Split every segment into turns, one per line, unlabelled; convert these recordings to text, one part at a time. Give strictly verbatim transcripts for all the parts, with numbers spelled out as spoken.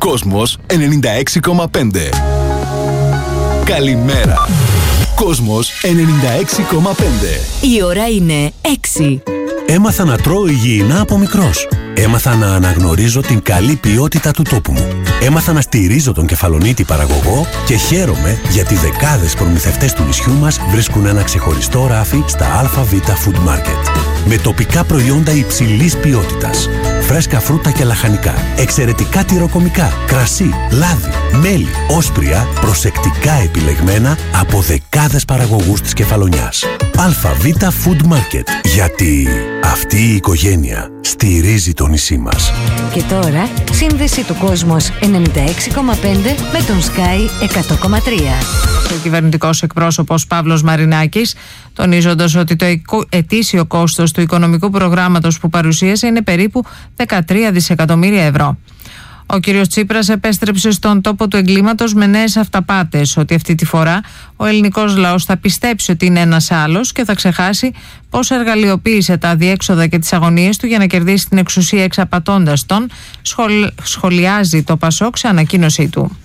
Κόσμος ενενήντα έξι κόμμα πέντε. Καλημέρα. Κόσμος ενενήντα έξι κόμμα πέντε.
Η ώρα είναι έξι.
Έμαθα να τρώω υγιεινά από μικρός. Έμαθα να αναγνωρίζω την καλή ποιότητα του τόπου μου. Έμαθα να στηρίζω τον κεφαλονίτη παραγωγό και χαίρομαι γιατί δεκάδες προμηθευτές του νησιού μας βρίσκουν ένα ξεχωριστό ράφι στα ΑΒ Food Market. Με τοπικά προϊόντα υψηλής ποιότητας. Φρέσκα φρούτα και λαχανικά. Εξαιρετικά τυροκομικά. Κρασί, λάδι, μέλι, όσπρια, προσεκτικά επιλεγμένα από δεκάδες παραγωγούς της Κεφαλονιάς. ΑΒ Food Market. Γιατί αυτή η οικογένεια στηρίζει το νησί μας.
Και τώρα, σύνδεση του Κόσμος ενενήντα έξι κόμμα πέντε με τον Sky εκατό κόμμα τρία.
Ο κυβερνητικός εκπρόσωπος Παύλος Μαρινάκης, τονίζοντας ότι το ετήσιο κόστος του οικονομικού προγράμματος που παρουσίασε είναι περίπου δεκατρία δισεκατομμύρια ευρώ. Ο κ. Τσίπρας επέστρεψε στον τόπο του εγκλήματος με νέες αυταπάτες, ότι αυτή τη φορά ο ελληνικός λαός θα πιστέψει ότι είναι ένας άλλος και θα ξεχάσει πώς εργαλειοποίησε τα αδιέξοδα και τις αγωνίες του για να κερδίσει την εξουσία εξαπατώντας τον, σχολ... σχολιάζει το Πασόκ σε ανακοίνωσή του.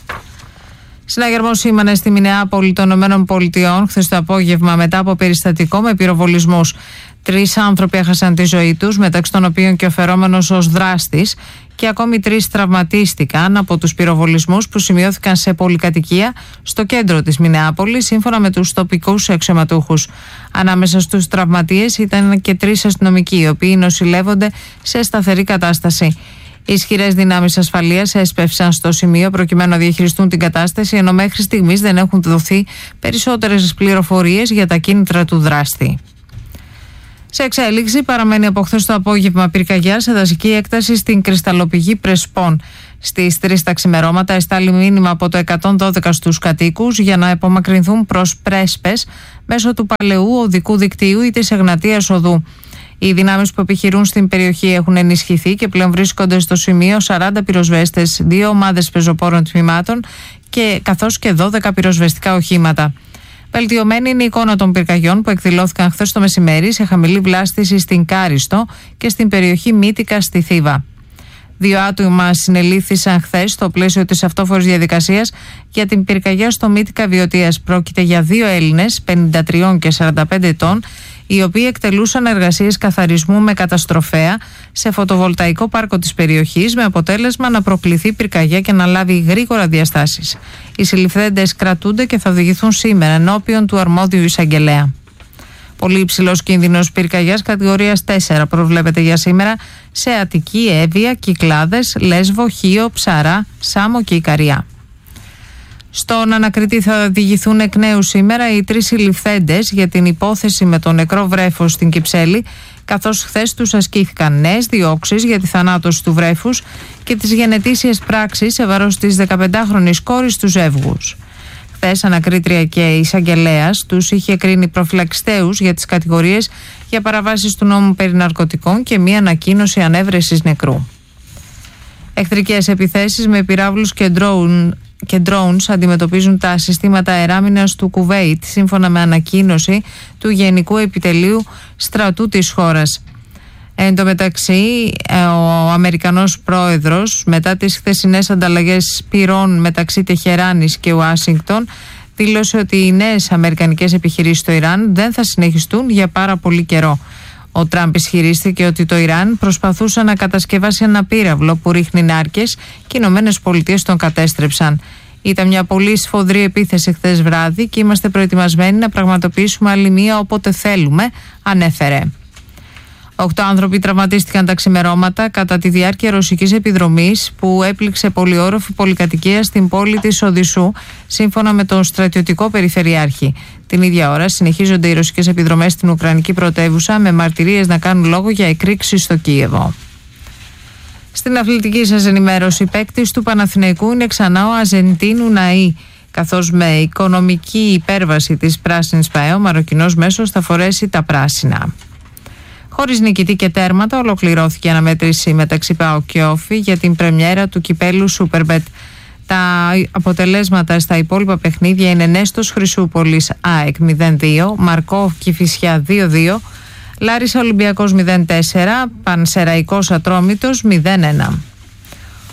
Συναγερμός σήμανε στη Μινεάπολη των ΗΠΑ χθες το απόγευμα μετά από περιστατικό με πυροβολισμούς. Τρεις άνθρωποι έχασαν τη ζωή τους, μεταξύ των οποίων και ο φερόμενος ως δράστης, και ακόμη τρεις τραυματίστηκαν από τους πυροβολισμούς που σημειώθηκαν σε πολυκατοικία στο κέντρο της Μινεάπολης, σύμφωνα με τους τοπικούς αξιωματούχους. Ανάμεσα στους τραυματίες ήταν και τρεις αστυνομικοί, οι οποίοι νοσηλεύονται σε σταθερή κατάσταση. Οι ισχυρές δυνάμεις ασφαλείας έσπευσαν στο σημείο προκειμένου να διαχειριστούν την κατάσταση, ενώ μέχρι στιγμής δεν έχουν δοθεί περισσότερες πληροφορίες για τα κίνητρα του δράστη. Σε εξέλιξη παραμένει από χθες το απόγευμα πυρκαγιά σε δασική έκταση στην κρυσταλλοπηγή Πρεσπών. Στις τρεις τα ξημερώματα εστάλει μήνυμα από το εκατόν δώδεκα στους κατοίκους για να απομακρυνθούν προς Πρέσπες μέσω του παλαιού οδικού δικτύου ή της Εγνατίας οδού. Οι δυνάμεις που επιχειρούν στην περιοχή έχουν ενισχυθεί και πλέον βρίσκονται στο σημείο σαράντα πυροσβέστες, δύο ομάδες πεζοπόρων τμήματων και καθώς και δώδεκα πυροσβεστικά οχήματα. Βελτιωμένη είναι η εικόνα των πυρκαγιών που εκδηλώθηκαν χθες το μεσημέρι σε χαμηλή βλάστηση στην Κάριστο και στην περιοχή Μύτικα στη Θήβα. Δύο άτομα συνελήφθησαν χθες στο πλαίσιο της αυτόφορης διαδικασίας για την πυρκαγιά στο Μύτικα Βιωτίας. Πρόκειται για δύο Έλληνες, πενήντα τρία και σαράντα πέντε ετών, οι οποίοι εκτελούσαν εργασίες καθαρισμού με καταστροφέα σε φωτοβολταϊκό πάρκο της περιοχής, με αποτέλεσμα να προκληθεί πυρκαγιά και να λάβει γρήγορα διαστάσεις. Οι συλληφθέντες κρατούνται και θα οδηγηθούν σήμερα ενώπιον του αρμόδιου εισαγγελέα. Πολύ υψηλός κίνδυνος πυρκαγιάς κατηγορίας τέσσερα προβλέπεται για σήμερα σε Αττική, Εύβοια, Κυκλάδες, Λέσβο, Χίο, Ψαρά, Σάμο και Ικαρία. Στον ανακριτή θα οδηγηθούν εκ νέου σήμερα οι τρεις συλληφθέντες για την υπόθεση με το νεκρό βρέφος στην Κυψέλη, καθώς χθες τους ασκήθηκαν νέες διώξεις για τη θανάτωση του βρέφους και τις γενετήσιες πράξεις σε βάρος της δεκαπεντάχρονης κόρης του ζεύγους. Χθες ανακρίτρια και εισαγγελέας τους είχε κρίνει προφυλακιστέους για τις κατηγορίες για παραβάσεις του νόμου περί ναρκωτικών και μία ανακοίνωση ανέβρεσης νεκρού. Εχθρικές επιθέσεις με πυράβλους και drone και drones αντιμετωπίζουν τα συστήματα αεράμινας του Κουβέιτ, σύμφωνα με ανακοίνωση του Γενικού Επιτελείου Στρατού της χώρας. Εν τω μεταξύ, ο Αμερικανός πρόεδρος, μετά τις χθεσινές ανταλλαγές πυρών μεταξύ Τεχεράνης και Ουάσιγκτον, δήλωσε ότι οι νέες αμερικανικές επιχειρήσεις στο Ιράν δεν θα συνεχιστούν για πάρα πολύ καιρό. Ο Τραμπ ισχυρίστηκε ότι το Ιράν προσπαθούσε να κατασκευάσει ένα πύραυλο που ρίχνει νάρκες και οι Ηνωμένες Πολιτείες τον κατέστρεψαν. Ήταν μια πολύ σφοδρή επίθεση χθες βράδυ και είμαστε προετοιμασμένοι να πραγματοποιήσουμε άλλη μία όποτε θέλουμε, ανέφερε. Οκτώ άνθρωποι τραυματίστηκαν τα ξημερώματα κατά τη διάρκεια ρωσικής επιδρομής που έπληξε πολυόροφη πολυκατοικία στην πόλη της Οδυσσού, σύμφωνα με τον στρατιωτικό περιφερειάρχη. Την ίδια ώρα συνεχίζονται οι ρωσικές επιδρομές στην Ουκρανική πρωτεύουσα, με μαρτυρίες να κάνουν λόγο για εκρήξη στο Κίεβο. Στην αθλητική σας ενημέρωση, παίκτης του Παναθηναϊκού είναι ξανά ο Αζεντίνου Ναΐ, καθώς με οικονομική υπέρβαση της πράσινης ΠΑΕ ο Μαροκινός μέσος θα φορέσει τα πράσινα. Χωρίς νικητή και τέρματα, ολοκληρώθηκε η αναμέτρηση μεταξύ ΠΑΟΚ και Όφη για την πρεμιέρα του κυπέλου Superbet. Τα αποτελέσματα στα υπόλοιπα παιχνίδια είναι Νέστος Χρυσούπολης ΑΕΚ μηδέν δύο, Μαρκό Κηφισιά δύο δύο, Λάρισα Ολυμπιακός μηδέν τέσσερα, Πανσεραϊκός Ατρόμητος μηδέν ένα.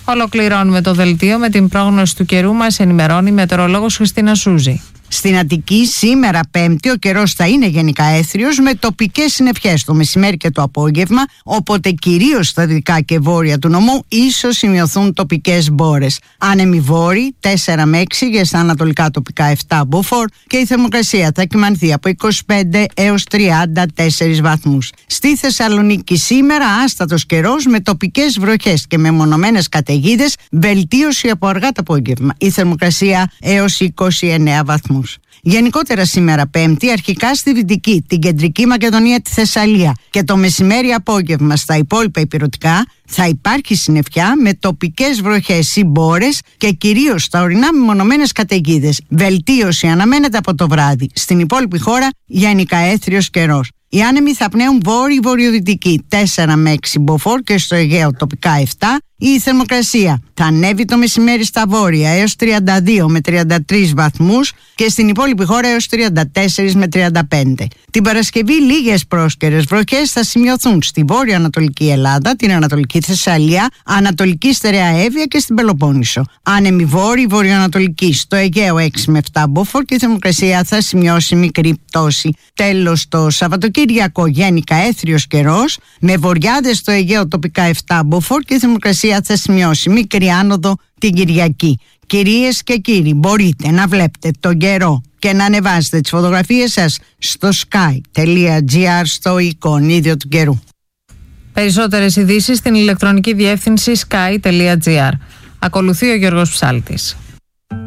Ολοκληρώνουμε το δελτίο με την πρόγνωση του καιρού. Μας ενημερώνει η μετεωρολόγος Χριστίνα Σούζη.
Στην Αττική σήμερα Πέμπτη ο καιρός θα είναι γενικά έθριος με τοπικές συννεφιές το μεσημέρι και το απόγευμα, οπότε κυρίως στα δυτικά και βόρεια του νομού ίσως σημειωθούν τοπικές μπόρες. Άνεμοι βόρειοι τέσσερα με έξι για στα ανατολικά τοπικά επτά μποφόρ και η θερμοκρασία θα κυμανθεί από είκοσι πέντε έως τριάντα τέσσερις βαθμούς. Στη Θεσσαλονίκη σήμερα άστατος καιρός με τοπικές βροχές και μεμονωμένες καταιγίδες, βελτίωση από αργά το απόγευμα. Η θερμοκρασία έως είκοσι εννέα βαθμούς. Γενικότερα σήμερα Πέμπτη, αρχικά στη Δυτική, την Κεντρική Μακεδονία, τη Θεσσαλία και το μεσημέρι απόγευμα στα υπόλοιπα ηπειρωτικά θα υπάρχει συννεφιά με τοπικές βροχές ή μπόρες και κυρίως στα ορεινά μεμονωμένες καταιγίδες. Βελτίωση αναμένεται από το βράδυ. Στην υπόλοιπη χώρα γενικά έθριος καιρός. Οι άνεμοι θα πνέουν βόρειο-βορειοδυτική τέσσερα με έξι μποφόρ και στο Αιγαίο τοπικά επτά. Η θερμοκρασία θα ανέβει το μεσημέρι στα βόρεια έως τριάντα δύο με τριάντα τρεις βαθμούς και στην υπόλοιπη χώρα έως τριάντα τέσσερα με τριάντα πέντε. Την Παρασκευή λίγες πρόσκαιρες βροχές θα σημειωθούν στη βόρειο-ανατολική Ελλάδα, την Ανατολική Θεσσαλία, Ανατολική Στερεά Εύβοια και στην Πελοπόννησο. Άνεμοι βόρειο-βορειοανατολική στο Αιγαίο έξι με επτά μποφόρ και η θερμοκρασία θα σημειώσει μικρή πτώση. Τέλος, το Σαββατοκύριακο γενικά έθριος καιρός με βοριάδες στο Αιγαίο τοπικά επτά μποφόρ και η θερμοκρασία θα σημειώσει μικρή άνοδο την Κυριακή. Κυρίες και κύριοι, μπορείτε να βλέπετε τον καιρό και να ανεβάσετε τις φωτογραφίες σας στο sky.gr στο εικονίδιο του καιρού.
Περισσότερες ειδήσεις στην ηλεκτρονική διεύθυνση sky.gr. Ακολουθεί ο Γιώργος Ψάλτης.